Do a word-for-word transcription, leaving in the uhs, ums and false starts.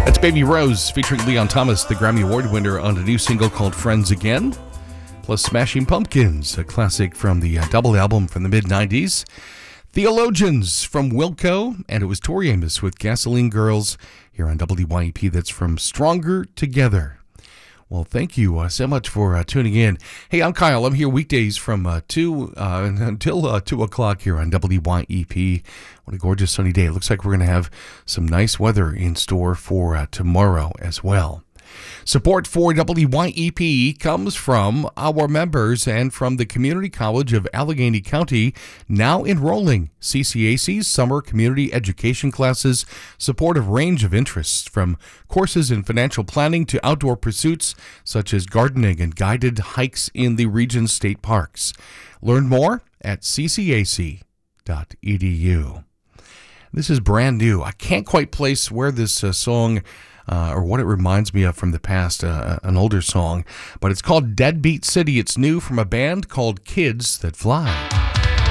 That's Baby Rose featuring Leon Thomas, the Grammy Award winner, on a new single called Friends Again. Plus Smashing Pumpkins, a classic from the uh, double album from the mid nineties. Theologians from Wilco, and it was Tori Amos with Gasoline Girls here on W Y E P. That's from Stronger Together. Well, thank you uh, so much for uh, tuning in. Hey, I'm Kyle. I'm here weekdays from uh, two uh, until uh, two o'clock here on W Y E P. What a gorgeous sunny day. It looks like we're going to have some nice weather in store for uh, tomorrow as well. Support for W Y E P comes from our members and from the Community College of Allegheny County, now enrolling. C C A C's summer community education classes support a range of interests, from courses in financial planning to outdoor pursuits such as gardening and guided hikes in the region's state parks. Learn more at c c a c dot e d u. This is brand new. I can't quite place where this uh, song Uh, or what it reminds me of from the past, uh, an older song, but it's called Deadbeat City. It's new from a band called Kids That Fly.